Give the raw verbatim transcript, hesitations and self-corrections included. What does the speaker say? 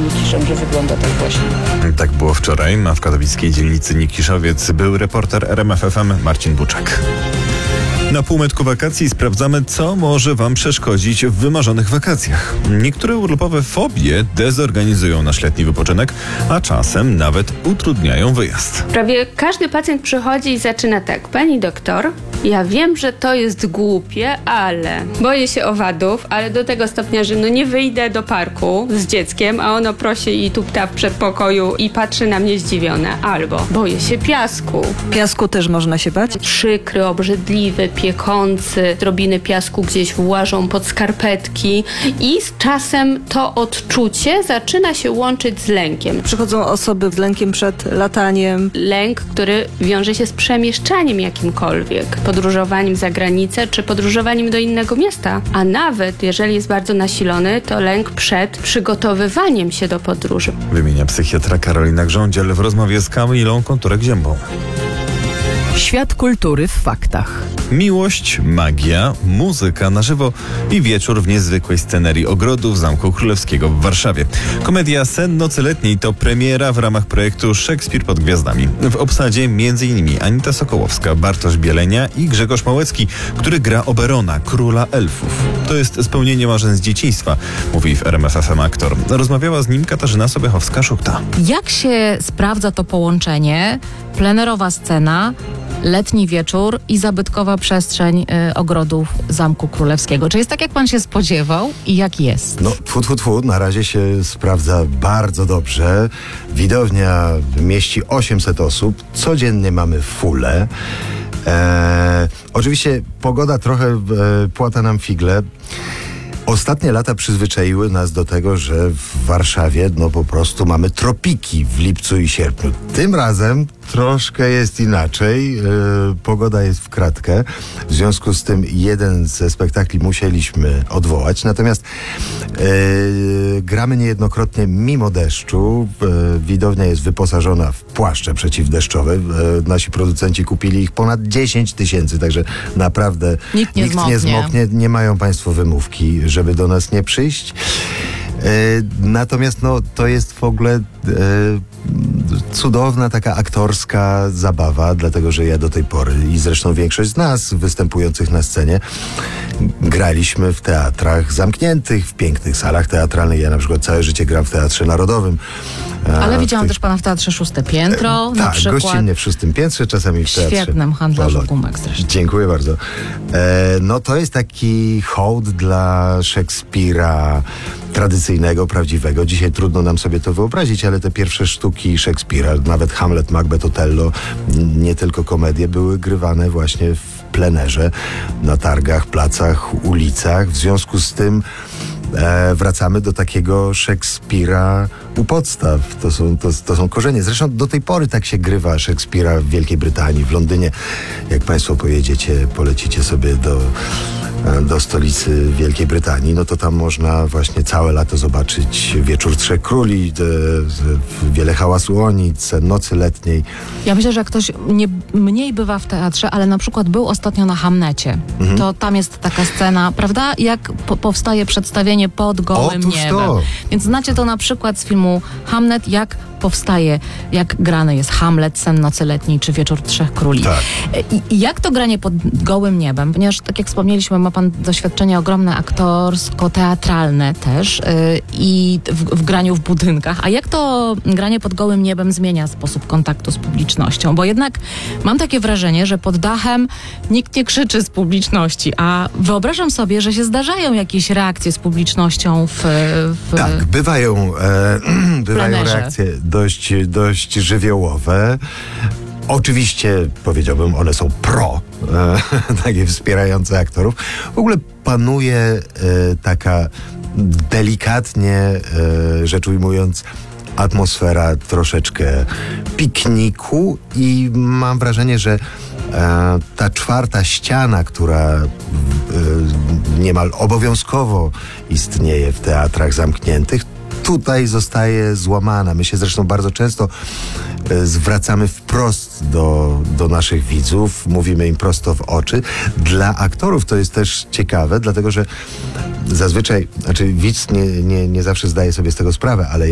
Nikiszem, że wygląda tak właśnie. Tak było wczoraj, a w katowickiej dzielnicy Nikiszowiec był reporter R M F F M Marcin Buczek. Na półmetku wakacji sprawdzamy, co może Wam przeszkodzić w wymarzonych wakacjach. Niektóre urlopowe fobie dezorganizują nasz letni wypoczynek, a czasem nawet utrudniają wyjazd. Prawie każdy pacjent przychodzi i zaczyna tak: pani doktor, ja wiem, że to jest głupie, ale boję się owadów, ale do tego stopnia, że no nie wyjdę do parku z dzieckiem, a ono prosi i tupta w przedpokoju i patrzy na mnie zdziwione. Albo boję się piasku. Piasku też można się bać? Przykry, obrzydliwy, piekący, drobiny piasku gdzieś włażą pod skarpetki i z czasem to odczucie zaczyna się łączyć z lękiem. Przychodzą osoby z lękiem przed lataniem. Lęk, który wiąże się z przemieszczaniem jakimkolwiek, podróżowaniem za granicę czy podróżowaniem do innego miasta. A nawet jeżeli jest bardzo nasilony, to lęk przed przygotowywaniem się do podróży. Wymienia psychiatra Karolina Grządziel w rozmowie z Kamilą Konturek-Ziębą. Świat kultury w faktach. Miłość, magia, muzyka na żywo i wieczór w niezwykłej scenerii Ogrodów Zamku Królewskiego w Warszawie. Komedia Sen nocy letniej to premiera w ramach projektu Szekspir pod gwiazdami. W obsadzie m.in. Anita Sokołowska, Bartosz Bielenia i Grzegorz Małecki, który gra Oberona, króla elfów. To jest spełnienie marzeń z dzieciństwa, mówi w R M F F M aktor. Rozmawiała z nim Katarzyna Sobiechowska-Szukta. Jak się sprawdza to połączenie? Plenerowa scena, letni wieczór i zabytkowa przestrzeń y, ogrodów Zamku Królewskiego. Czy jest tak, jak pan się spodziewał i jak jest? No, tfu, tfu, tfu, na razie się sprawdza bardzo dobrze. Widownia mieści osiemset osób. Codziennie mamy fulę. E, oczywiście pogoda trochę e, płata nam figle. Ostatnie lata przyzwyczaiły nas do tego, że w Warszawie no po prostu mamy tropiki w lipcu i sierpniu. Tym razem troszkę jest inaczej. Yy, pogoda jest w kratkę. W związku z tym jeden ze spektakli musieliśmy odwołać. Natomiast yy, gramy niejednokrotnie mimo deszczu. Yy, widownia jest wyposażona w płaszcze przeciwdeszczowe. Yy, nasi producenci kupili ich ponad dziesięć tysięcy, także naprawdę nikt nie nikt zmoknie. nie zmoknie. Nie mają państwo wymówki, żeby do nas nie przyjść. E, natomiast no, to jest w ogóle e, cudowna taka aktorska zabawa, dlatego że ja do tej pory i zresztą większość z nas występujących na scenie graliśmy w teatrach zamkniętych, w pięknych salach teatralnych. Ja na przykład całe życie gram w Teatrze Narodowym. Ale widziałam tych... też pana w Teatrze Szóste Piętro, na tak, przykład. gościnnie w Szóstym Piętrze, czasami w Teatrze Świetnym handlarzu Polonii. gumek zresztą. Dziękuję bardzo. E, no to jest taki hołd dla Szekspira tradycyjnego, prawdziwego. Dzisiaj trudno nam sobie to wyobrazić, ale te pierwsze sztuki Szekspira, nawet Hamlet, Macbeth, Otello, nie tylko komedie, były grywane właśnie w plenerze, na targach, placach, ulicach. W związku z tym E, wracamy do takiego Szekspira u podstaw. To są, to, to są korzenie. Zresztą do tej pory tak się grywa Szekspira w Wielkiej Brytanii, w Londynie. Jak państwo pojedziecie, polecicie sobie do, do stolicy Wielkiej Brytanii, no to tam można właśnie całe lato zobaczyć Wieczór Trzech Króli, de, wiele hałasu Onic, Nocy Letniej. Ja myślę, że jak ktoś nie, mniej bywa w teatrze, ale na przykład był ostatnio na Hamnecie, mhm. to tam jest taka scena, prawda, jak po, powstaje przedstawienie pod gołym Otóż niebem. to. Więc znacie to na przykład z filmu Hamlet, jak powstaje, jak grany jest Hamlet, Sen nocy letniej czy Wieczór Trzech Króli. Tak. I, I jak to granie pod gołym niebem? Ponieważ, tak jak wspomnieliśmy, ma pan doświadczenie ogromne aktorsko-teatralne też yy, i w, w graniu w budynkach. A jak to granie pod gołym niebem zmienia sposób kontaktu z publicznością? Bo jednak mam takie wrażenie, że pod dachem nikt nie krzyczy z publiczności, a wyobrażam sobie, że się zdarzają jakieś reakcje z publicznością w... w Tak, bywają, e, bywają plenerze. reakcje dość, dość żywiołowe. Oczywiście, powiedziałbym, one są pro, e, takie wspierające aktorów. W ogóle panuje e, taka delikatnie, e, rzecz ujmując, atmosfera troszeczkę pikniku i mam wrażenie, że e, ta czwarta ściana, która e, niemal obowiązkowo istnieje w teatrach zamkniętych, tutaj zostaje złamana. My się zresztą bardzo często e, zwracamy wprost do, do naszych widzów, mówimy im prosto w oczy. Dla aktorów to jest też ciekawe, dlatego że zazwyczaj, znaczy widz nie, nie, nie zawsze zdaje sobie z tego sprawę, ale